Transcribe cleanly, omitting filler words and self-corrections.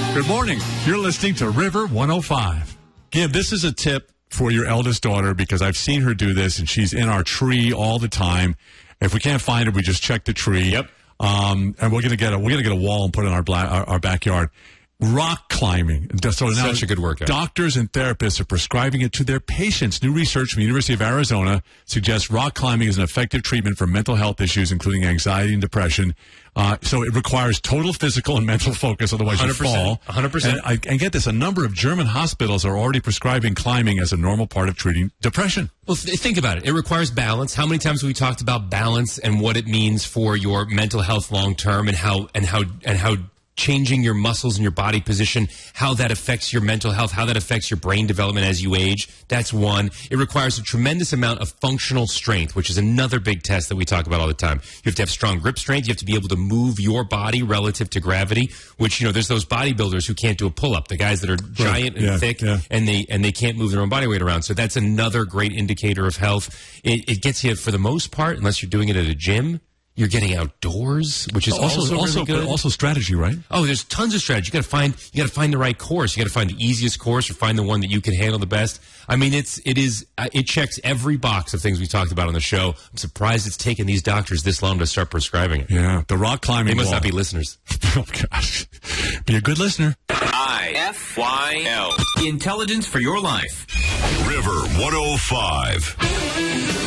Good morning. You're listening to River 105. Gib, this is a tip for your eldest daughter because I've seen her do this, and she's in our tree all the time. If we can't find her, we just check the tree. Yep. And we're gonna get a wall and put it in our backyard. Rock climbing. So now Such a good workout. Doctors and therapists are prescribing it to their patients. New research from the University of Arizona suggests rock climbing is an effective treatment for mental health issues, including anxiety and depression. So it requires total physical and mental focus, otherwise you fall. 100%. And get this, a number of German hospitals are already prescribing climbing as a normal part of treating depression. Well, think about it. It requires balance. How many times have we talked about balance and what it means for your mental health long term, and how changing your muscles and your body position, how that affects your mental health, how that affects your brain development as you age. That's one. It requires a tremendous amount of functional strength, which is another big test that we talk about all the time. You have to have strong grip strength. You have to be able to move your body relative to gravity, which, there's those bodybuilders who can't do a pull-up, the guys that are giant and thick, and they can't move their own body weight around. So that's another great indicator of health. It gets you, for the most part, unless you're doing it at a gym, you're getting outdoors, which is also really good. Also strategy, right? Oh, there's tons of strategy. You got to find the right course. You got to find the easiest course, or find the one that you can handle the best. I mean, it checks every box of things we talked about on the show. I'm surprised it's taken these doctors this long to start prescribing it. Yeah, the rock climbing. They must not be listeners. Oh gosh, be a good listener. IFYL. Intelligence for your life. River 105.